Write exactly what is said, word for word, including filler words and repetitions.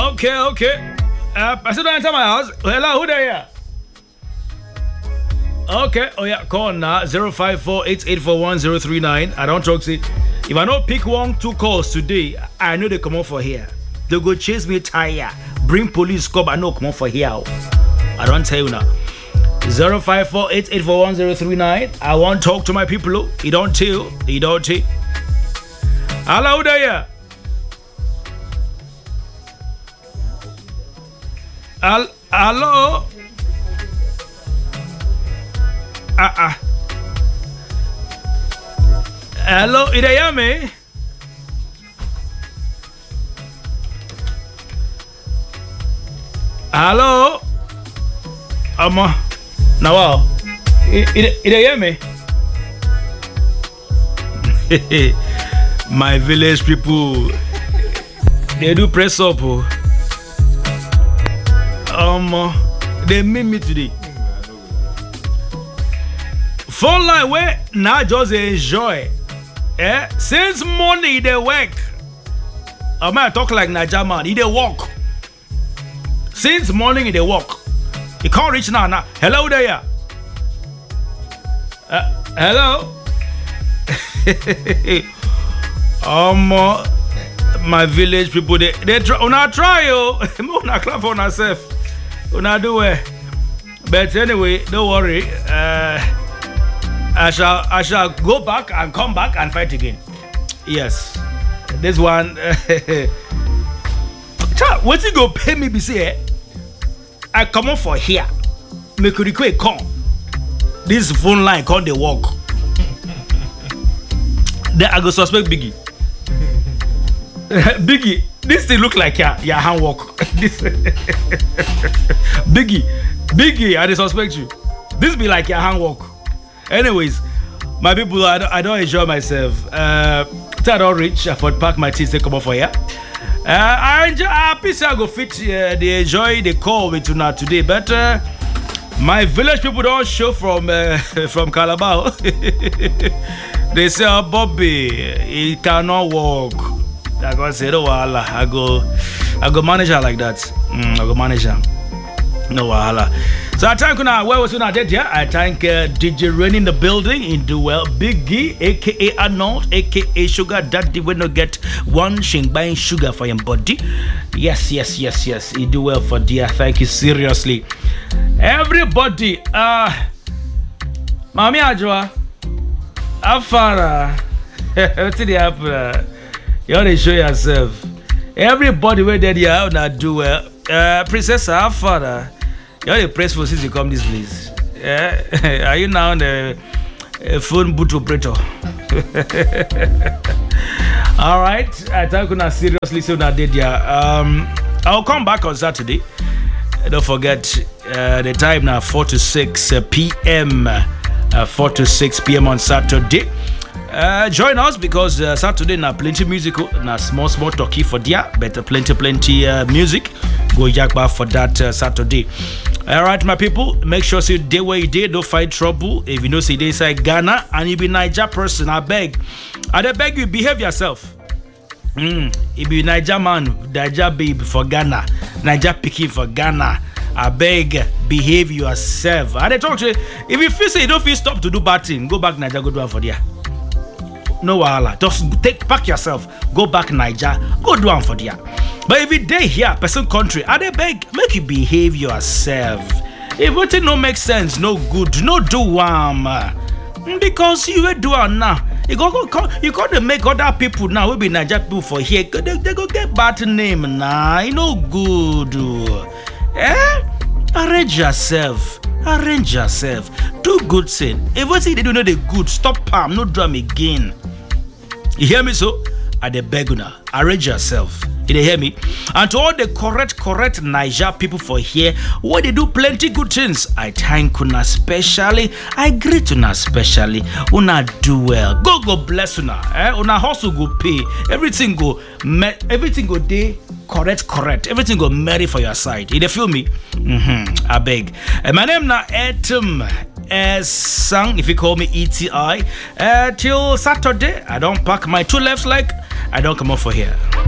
Okay, okay. Uh, I still don't enter my house. Hello, who there? Okay, oh yeah, call now zero five four eight eight four one zero three nine. I don't talk see. If I don't pick one, two calls today, I know they come up for here. They go chase me tire, bring police come. I know come up for here. I don't tell you now. zero five four eight eight four one zero three nine. I want to talk to my people. You don't tell. You don't tell. Hello, who there? Al hello. Ah ah. Hello, you there hear me? Hello. Ama. Now wow. You there hear me? My village people, they do press up. Oh. Um, they meet me today. Phone line where now just enjoy. Eh? Since morning they work. I might talk like Naija man. He they walk. Since morning they walk. He can't reach now. Now. Hello there. Uh, hello. um, uh, my village people they they try. Una try yo. Una clap for yourself. Una do it. But anyway, don't worry. Uh, I shall I shall go back and come back and fight again. Yes. This one. Child, what you go pay me be say? I come up for here. Make you request come. This phone line call the walk. Then I go suspect Biggie. Biggie, this thing look like your your hand walk. Biggie, Biggie, I suspect you. This be like your hand walk. Anyways, my people, I don't, I don't enjoy myself. Uh, I don't reach. I for pack my teeth. They come up for here. Uh, I enjoy. I peace. I go fit. Uh, they enjoy the call with tonight today. But uh, my village people don't show from uh, from Calabar. They say, oh, Bobby, he cannot walk. I go say, no wahala. I go, I go manage her like that. Mm, I go manage her. No wahala. So I thank you now. Where was you not dead? Yeah, I thank uh, D J Rain in the building in the well, Biggie, aka Arnold, aka Sugar Daddy. When you get one shing buying sugar for your body. Yes, yes, yes, yes. You do well for dear. Thank you seriously, everybody. Uh, Mami Ajwa, Afara, what's the happen? You want to show yourself. Everybody where they are now do well. Uh, Princess Afara. You're the press for since you come this place. Yeah? Are you now the uh, phone boot operator? All right. I thank you now seriously. So now did yeah. Um, I'll come back on Saturday. Don't forget uh, the time now four to six p m Uh, four to six p m on Saturday. Uh, join us because uh, Saturday now plenty musical, now small small talkie for dia, better plenty plenty uh, music. Go yakba for that uh, Saturday. All right, my people, make sure say day where you did, don't fight trouble. If you know say they inside Ghana and you be Niger person, I beg, I beg you behave yourself. Mm, if you Niger man, Niger babe for Ghana, Niger picking for Ghana. I beg, behave yourself. And I talk to you, if you feel say you don't feel stop to do bad thing, go back Niger, go do it for there. No wahala. Just take back yourself. Go back Niger. Go do one for there. But if you day here, person country, I dey beg, make you behave yourself. If everything no make sense, no good, no do one. Because you will do one now. You go, go you got to make other people now. We be Niger people for here. They, they go get bad name now. You know good. Eh? Arrange yourself. Arrange yourself. Do good thing. If what they do know the good, stop palm, no drum again. You hear me so? I dey beg una. Arrange yourself. You dey hear me? And to all the correct, correct Niger people for here, where they do plenty good things, I thank una specially. I greet una specially. Una do well. Go go bless una. Eh? Una hustle go pay. Everything go me- everything go day. Correct, correct. Everything go merry for your side. You dey feel me? Mm-hmm. I beg. Uh, my name na Etum uh, Sang. If you call me E T I. Uh, till Saturday, I don't pack my two left like I don't come up for here.